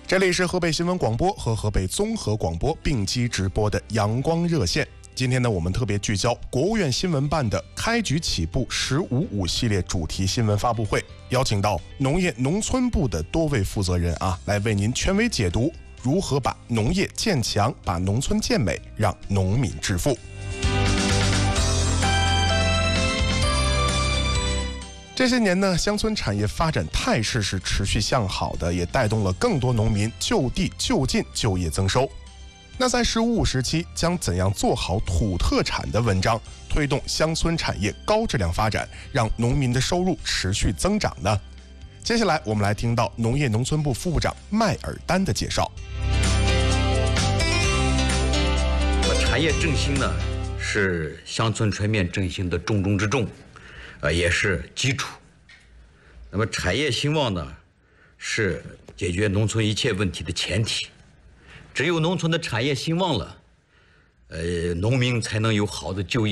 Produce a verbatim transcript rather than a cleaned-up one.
这里是河北新闻广播和河北综合广播并机直播的阳光热线。今天呢，我们特别聚焦国务院新闻办的开局起步十五五系列主题新闻发布会，邀请到农业农村部的多位负责人啊，来为您权威解读如何把农业建强，把农村建美，让农民致富。这些年呢，乡村产业发展态势是持续向好的，也带动了更多农民就地就近就业增收。那在十五五时期，将怎样做好土特产的文章，推动乡村产业高质量发展，让农民的收入持续增长呢？接下来我们来听到农业农村部副部长麦尔丹的介绍。 产业振兴呢，是乡村全面振兴的重中之重。呃，也是基础。那么产业兴旺呢，是解决农村一切问题的前提。只有农村的产业兴旺了，呃，农民才能有好的就业。